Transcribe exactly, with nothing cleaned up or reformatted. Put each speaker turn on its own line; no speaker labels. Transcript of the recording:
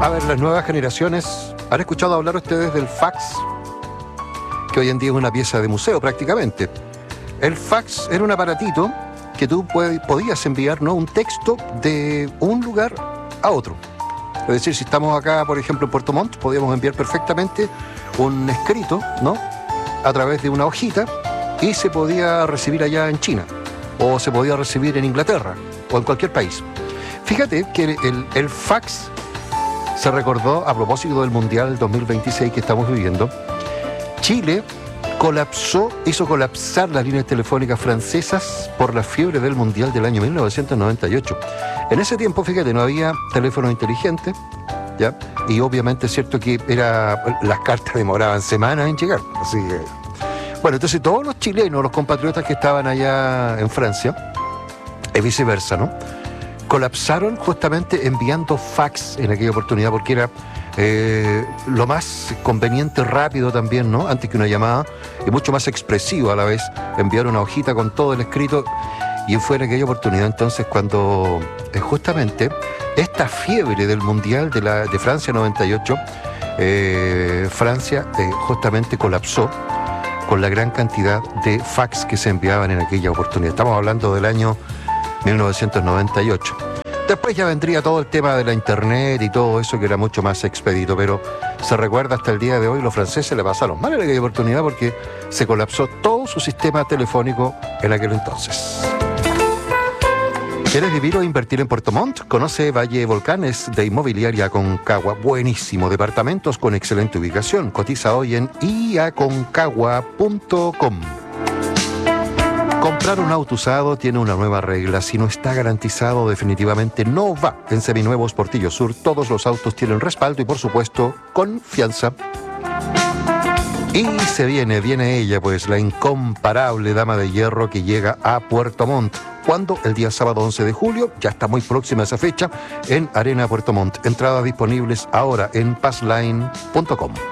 A ver, las nuevas generaciones, ¿han escuchado hablar ustedes del fax? Que hoy en día es una pieza de museo prácticamente. El fax era un aparatito que tú podías enviar, ¿no?, un texto de un lugar a otro. Es decir, si estamos acá, por ejemplo, en Puerto Montt, podíamos enviar perfectamente un escrito, ¿no?, a través de una hojita, y se podía recibir allá en China, o se podía recibir en Inglaterra, o en cualquier país. Fíjate que el, el fax se recordó a propósito del Mundial dos mil veintiséis que estamos viviendo. Chile colapsó, hizo colapsar las líneas telefónicas francesas por la fiebre del Mundial del año mil novecientos noventa y ocho. En ese tiempo, fíjate, no había teléfono inteligente, ¿ya? Y obviamente es cierto que era, las cartas demoraban semanas en llegar. Así que, bueno, entonces todos los chilenos, los compatriotas que estaban allá en Francia, y viceversa, ¿no?, colapsaron justamente enviando fax en aquella oportunidad, porque era eh, lo más conveniente, rápido también, ¿no?, antes que una llamada, y mucho más expresivo a la vez, enviar una hojita con todo el escrito. Y fue en aquella oportunidad entonces cuando eh, justamente esta fiebre del Mundial de, la, de Francia noventa y ocho, eh, Francia eh, justamente colapsó con la gran cantidad de fax que se enviaban en aquella oportunidad. Estamos hablando del año mil novecientos noventa y ocho. Después ya vendría todo el tema de la internet y todo eso, que era mucho más expedito, pero se recuerda hasta el día de hoy, los franceses le pasaron mal en aquella oportunidad porque se colapsó todo su sistema telefónico en aquel entonces. ¿Quieres vivir o invertir en Puerto Montt? Conoce Valle Volcanes de Inmobiliaria Aconcagua. Buenísimo, departamentos con excelente ubicación. Cotiza hoy en i a concagua punto com. Comprar un auto usado tiene una nueva regla. Si no está garantizado, definitivamente no va. En Seminuevos Portillo Sur, todos los autos tienen respaldo y, por supuesto, confianza. Y se viene, viene ella, pues, la incomparable Dama de Hierro que llega a Puerto Montt. ¿Cuándo? El día sábado once de julio, ya está muy próxima esa fecha, en Arena Puerto Montt. Entradas disponibles ahora en passline punto com.